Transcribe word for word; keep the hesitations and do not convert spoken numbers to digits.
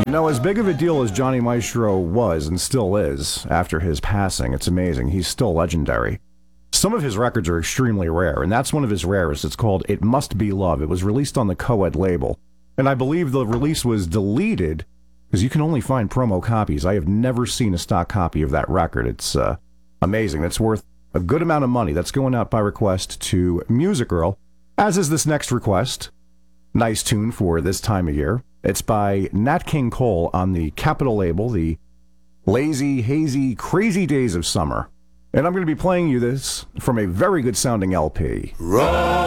You know, as big of a deal as Johnny Maestro was and still is after his passing, it's amazing. He's still legendary. Some of his records are extremely rare, and that's one of his rarest. It's called It Must Be Love. It was released on the Coed label, and I believe the release was deleted because you can only find promo copies. I have never seen a stock copy of that record. It's uh, amazing. It's worth a good amount of money. That's going out by request to Music Girl, as is this next request. Nice tune for this time of year. It's by Nat King Cole on the Capitol label, the Lazy, Hazy, Crazy Days of Summer. And I'm going to be playing you this from a very good sounding L P. Roll.